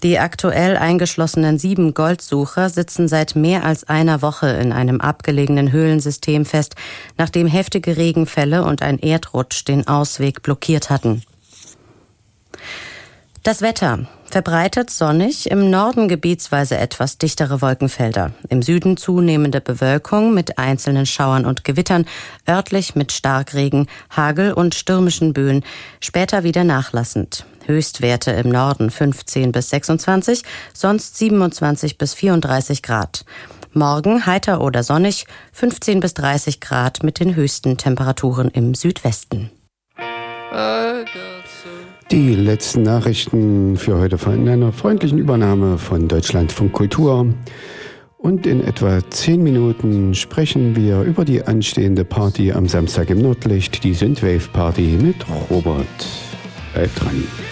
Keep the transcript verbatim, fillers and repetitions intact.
Die aktuell eingeschlossenen sieben Goldsucher sitzen seit mehr als einer Woche in einem abgelegenen Höhlensystem fest, nachdem heftige Regenfälle und ein Erdrutsch den Ausweg blockiert hatten. Das Wetter. Verbreitet sonnig, im Norden gebietsweise etwas dichtere Wolkenfelder. Im Süden zunehmende Bewölkung mit einzelnen Schauern und Gewittern, örtlich mit Starkregen, Hagel und stürmischen Böen, später wieder nachlassend. Höchstwerte im Norden fünfzehn bis sechsundzwanzig, sonst siebenundzwanzig bis vierunddreißig Grad. Morgen heiter oder sonnig, fünfzehn bis dreißig Grad mit den höchsten Temperaturen im Südwesten. Die letzten Nachrichten für heute in einer freundlichen Übernahme von Deutschlandfunk Kultur. Und in etwa zehn Minuten sprechen wir über die anstehende Party am Samstag im Nordlicht, die Synthwave Party mit Robert. Bleibt dran.